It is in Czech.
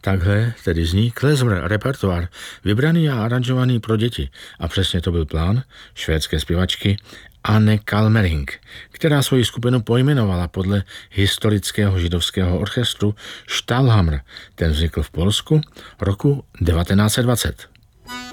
Takhle tedy zní klezmer repertoár, vybraný a aranžovaný pro děti. A přesně to byl plán švédské zpěvačky Anne Kalmering, která svoji skupinu pojmenovala podle historického židovského orchestru Stahlhammer. Ten vznikl v Polsku roku 1920.